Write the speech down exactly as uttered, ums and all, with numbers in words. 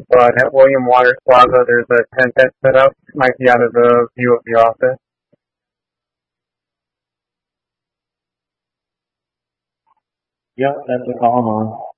But at William Waters Plaza, there's a tent that's set up. Might be out of the view of the office. Yep, that's a call on.